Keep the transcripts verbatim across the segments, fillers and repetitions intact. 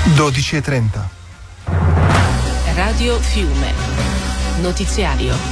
dodici e trenta. Radio Fiume. Notiziario.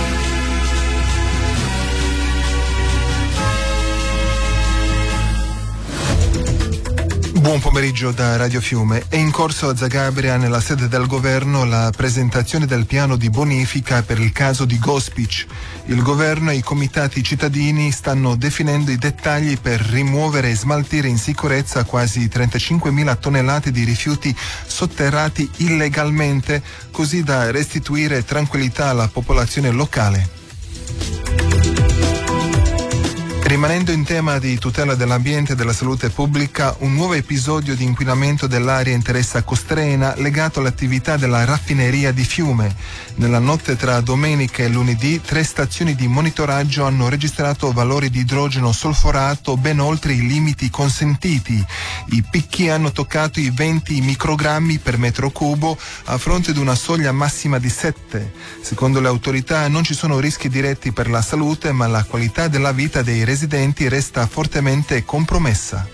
Buon pomeriggio da Radio Fiume. È in corso a Zagabria, nella sede del governo, la presentazione del piano di bonifica per il caso di Gospić. Il governo e i comitati cittadini stanno definendo i dettagli per rimuovere e smaltire in sicurezza quasi trentacinquemila tonnellate di rifiuti sotterrati illegalmente, così da restituire tranquillità alla popolazione locale. Rimanendo in tema di tutela dell'ambiente e della salute pubblica, un nuovo episodio di inquinamento dell'aria interessa Costrena, legato all'attività della raffineria di Fiume. Nella notte tra domenica e lunedì, tre stazioni di monitoraggio hanno registrato valori di idrogeno solforato ben oltre i limiti consentiti. I picchi hanno toccato i venti microgrammi per metro cubo, a fronte di una soglia massima di sette. Secondo le autorità non ci sono rischi diretti per la salute, ma la qualità della vita dei residenti residenti resta fortemente compromessa.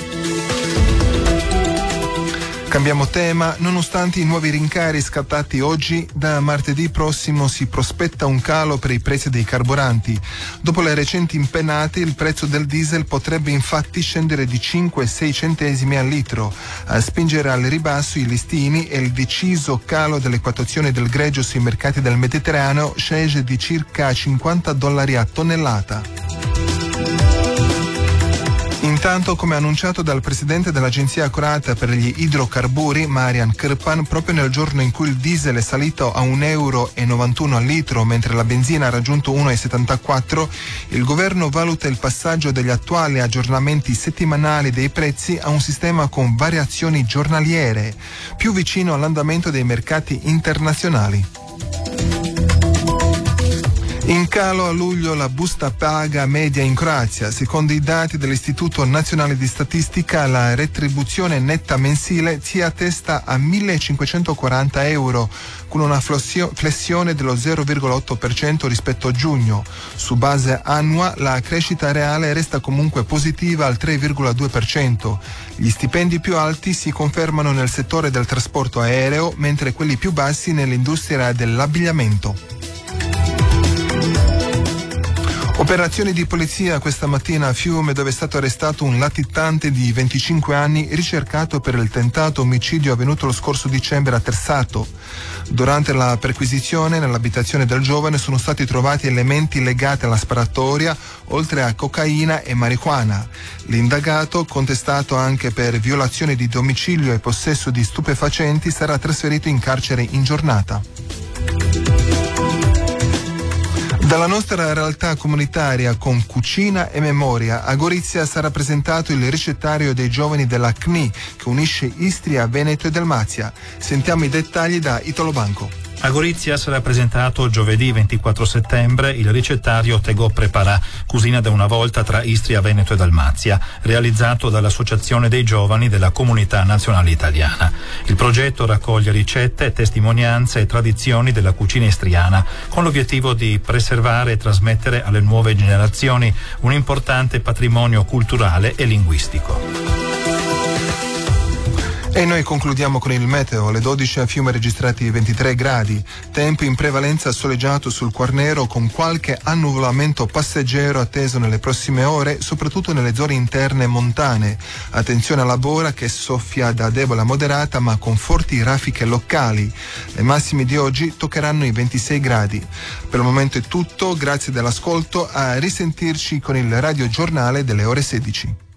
Cambiamo tema. Nonostante i nuovi rincari scattati oggi, da martedì prossimo si prospetta un calo per i prezzi dei carburanti. Dopo le recenti impennate, il prezzo del diesel potrebbe infatti scendere di cinque sei centesimi al litro. A spingere al ribasso i listini e il deciso calo delle quotazioni del greggio sui mercati del Mediterraneo, scese di circa cinquanta dollari a tonnellata. Intanto, come annunciato dal presidente dell'agenzia croata per gli idrocarburi, Marian Krpan, proprio nel giorno in cui il diesel è salito a un euro e novantuno al litro, mentre la benzina ha raggiunto uno e settantaquattro, il governo valuta il passaggio degli attuali aggiornamenti settimanali dei prezzi a un sistema con variazioni giornaliere, più vicino all'andamento dei mercati internazionali. In calo a luglio la busta paga media in Croazia. Secondo i dati dell'Istituto Nazionale di Statistica, la retribuzione netta mensile si attesta a millecinquecentoquaranta euro, con una flessione dello zero virgola otto per cento rispetto a giugno. Su base annua la crescita reale resta comunque positiva al tre virgola due per cento. Gli stipendi più alti si confermano nel settore del trasporto aereo, mentre quelli più bassi nell'industria dell'abbigliamento. Operazioni di polizia questa mattina a Fiume, dove è stato arrestato un latitante di venticinque anni ricercato per il tentato omicidio avvenuto lo scorso dicembre a Tersato. Durante la perquisizione nell'abitazione del giovane sono stati trovati elementi legati alla sparatoria, oltre a cocaina e marijuana. L'indagato, contestato anche per violazione di domicilio e possesso di stupefacenti, sarà trasferito in carcere in giornata. Dalla nostra realtà comunitaria con Cucina e Memoria, a Gorizia sarà presentato il ricettario dei giovani della C N I, che unisce Istria, Veneto e Dalmazia. Sentiamo i dettagli da Italo Banco. A Gorizia sarà presentato giovedì ventiquattro settembre il ricettario Tegò Preparà, cucina da una volta tra Istria, Veneto e Dalmazia, realizzato dall'Associazione dei Giovani della Comunità Nazionale Italiana. Il progetto raccoglie ricette, testimonianze e tradizioni della cucina istriana, con l'obiettivo di preservare e trasmettere alle nuove generazioni un importante patrimonio culturale e linguistico. E noi concludiamo con il meteo. Alle dodici a Fiume registrati ventitré gradi, tempo in prevalenza soleggiato sul Quarnero, con qualche annuvolamento passeggero atteso nelle prossime ore, soprattutto nelle zone interne montane. Attenzione alla bora, che soffia da debole a moderata ma con forti raffiche locali. Le massime di oggi toccheranno i ventisei gradi. Per il momento è tutto, grazie dell'ascolto, a risentirci con il radiogiornale delle ore sedici.